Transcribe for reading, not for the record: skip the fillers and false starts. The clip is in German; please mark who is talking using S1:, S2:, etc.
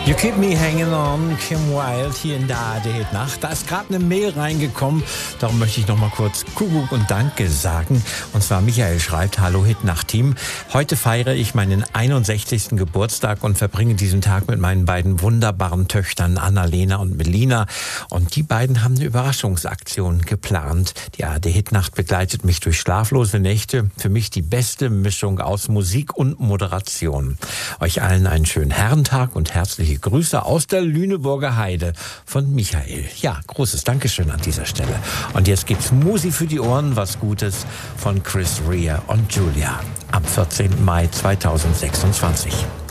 S1: You Keep Me Hanging On, Kim Wilde hier in der ARD-Nacht. Da ist gerade eine Mail reingekommen, darum möchte ich noch mal kurz Kuckuck und Danke sagen. Und zwar Michael schreibt: Hallo Hit-Nacht-Team, heute feiere ich meinen 61. Geburtstag und verbringe diesen Tag mit meinen beiden wunderbaren Töchtern Annalena und Melina. Und die beiden haben eine Überraschungsaktion geplant. Die ARD-Hit-Nacht begleitet mich durch schlaflose Nächte. Für mich die beste Mischung aus Musik und Moderation. Euch allen einen schönen Herrentag und herzliche Grüße aus der Lüneburger Heide von Michael. Ja, großes Dankeschön an dieser Stelle. Und jetzt gibt's Musi für die Ohren, was Gutes von Chris Rea und Julia am 14. Mai 2026.